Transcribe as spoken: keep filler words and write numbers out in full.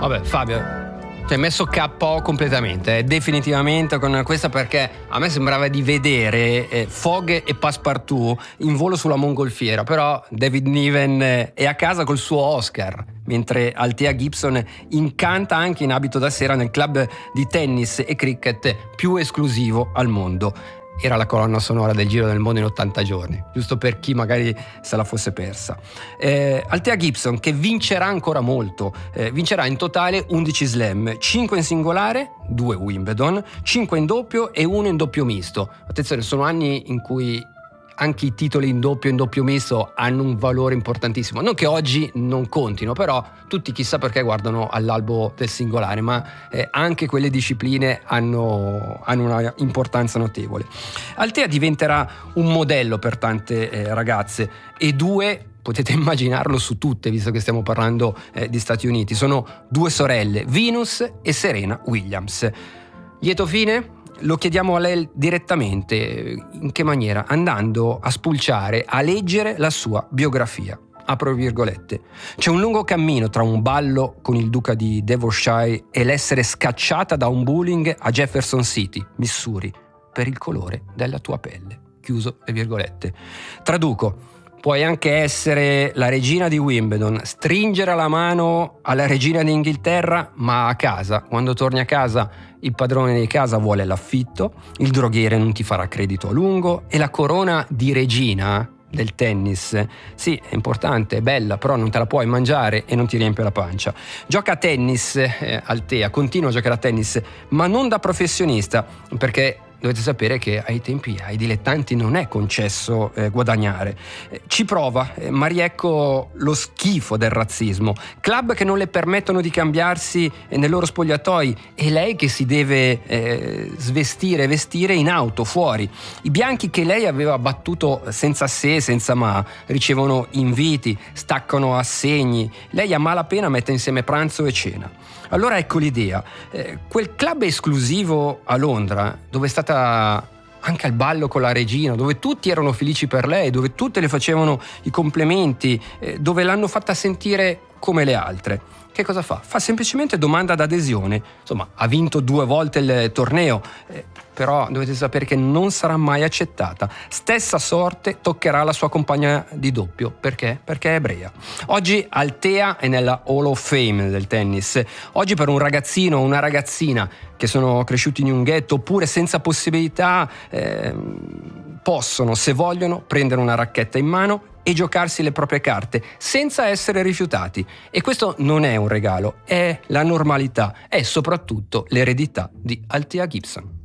Vabbè, Fabio, ti hai messo K O completamente, eh, definitivamente con questa, perché a me sembrava di vedere eh, Fogg e Passepartout in volo sulla mongolfiera, però David Niven eh, è a casa col suo Oscar, mentre Althea Gibson incanta anche in abito da sera nel club di tennis e cricket più esclusivo al mondo. Era la colonna sonora del Giro del Mondo in ottanta giorni, giusto per chi magari se la fosse persa. Eh, Althea Gibson, che vincerà ancora molto, eh, vincerà in totale undici slam, cinque in singolare, due Wimbledon, cinque in doppio e uno in doppio misto. Attenzione, sono anni in cui anche i titoli in doppio e in doppio misto hanno un valore importantissimo. Non che oggi non contino, però tutti chissà perché guardano all'albo del singolare, ma eh, anche quelle discipline hanno, hanno una importanza notevole. Althea diventerà un modello per tante eh, ragazze, e due potete immaginarlo su tutte, visto che stiamo parlando eh, di Stati Uniti. Sono due sorelle, Venus e Serena Williams. Lieto fine? Lo chiediamo a lei direttamente. In che maniera? Andando a spulciare, a leggere la sua biografia. Apro virgolette. C'è un lungo cammino tra un ballo con il duca di Devonshire e l'essere scacciata da un bowling a Jefferson City, Missouri, per il colore della tua pelle. Chiuso le virgolette. Traduco. Puoi anche essere la regina di Wimbledon, stringere la mano alla regina d'Inghilterra, ma a casa, quando torni a casa, il padrone di casa vuole l'affitto, il droghiere non ti farà credito a lungo e la corona di regina del tennis, sì, è importante, è bella, però non te la puoi mangiare e non ti riempie la pancia. Gioca a tennis, eh, Althea, continua a giocare a tennis, ma non da professionista, perché dovete sapere che ai tempi ai dilettanti non è concesso eh, guadagnare. Eh, ci prova, eh, ma riecco lo schifo del razzismo. Club che non le permettono di cambiarsi eh, nei loro spogliatoi, e lei che si deve eh, svestire e vestire in auto, fuori. I bianchi che lei aveva battuto senza se, senza ma, ricevono inviti, staccano assegni. Lei a malapena mette insieme pranzo e cena. Allora ecco l'idea. Eh, quel club esclusivo a Londra, dove è stata anche al ballo con la regina, dove tutti erano felici per lei, dove tutte le facevano i complimenti, eh, dove l'hanno fatta sentire come le altre. Che cosa fa? Fa semplicemente domanda d'adesione. Insomma, ha vinto due volte il torneo, eh, però dovete sapere che non sarà mai accettata. Stessa sorte toccherà alla sua compagna di doppio. Perché? Perché è ebrea. Oggi Althea è nella Hall of Fame del tennis. Oggi per un ragazzino o una ragazzina che sono cresciuti in un ghetto oppure senza possibilità, eh, possono, se vogliono, prendere una racchetta in mano e giocarsi le proprie carte senza essere rifiutati. E questo non è un regalo, è la normalità, è soprattutto l'eredità di Althea Gibson.